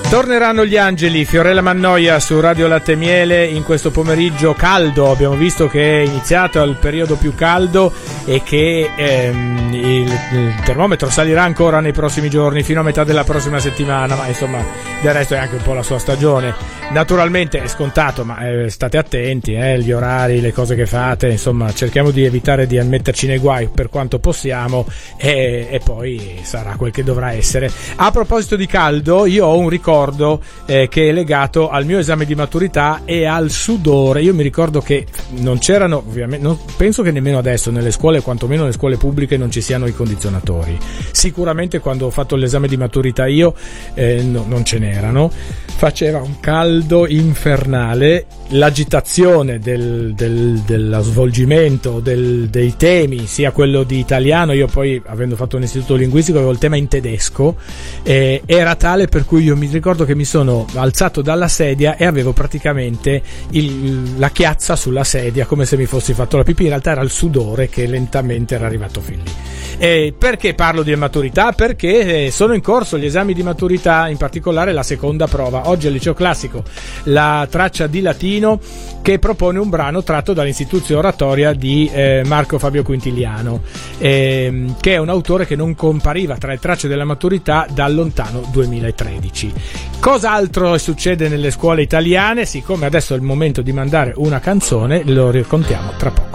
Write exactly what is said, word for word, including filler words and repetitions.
Torneranno gli angeli, Fiorella Mannoia su Radio Latte e Miele in questo pomeriggio caldo. Abbiamo visto che è iniziato il periodo più caldo e che ehm, il, il termometro salirà ancora nei prossimi giorni fino a metà della prossima settimana, ma insomma del resto è anche un po' la sua stagione. Naturalmente è scontato, ma eh, state attenti, eh, gli orari, le cose che fate, insomma cerchiamo di evitare di metterci nei guai per quanto possiamo e, e poi sarà quel che dovrà essere. A proposito di caldo, io ho un ricordo Eh, che è legato al mio esame di maturità e al sudore. Io mi ricordo che non c'erano, ovviamente, non, penso che nemmeno adesso nelle scuole, quantomeno nelle scuole pubbliche, non ci siano i condizionatori. Sicuramente quando ho fatto l'esame di maturità io eh, no, non ce n'erano. Faceva un caldo infernale, l'agitazione del, del, dello svolgimento del, dei temi, sia quello di italiano, io poi avendo fatto un istituto linguistico avevo il tema in tedesco, eh, era tale per cui io mi ricordo che mi sono alzato dalla sedia e avevo praticamente il, la chiazza sulla sedia come se mi fossi fatto la pipì. In realtà era il sudore che lentamente era arrivato fin lì. E perché parlo di maturità? Perché sono in corso gli esami di maturità, in particolare la seconda prova. Oggi al liceo classico la traccia di latino che propone un brano tratto dall'Instituzione Oratoria di eh, Marco Fabio Quintiliano, eh, che è un autore che non compariva tra le tracce della maturità dal lontano duemilatredici. Cos'altro succede nelle scuole italiane? Siccome adesso è il momento di mandare una canzone, lo raccontiamo tra poco.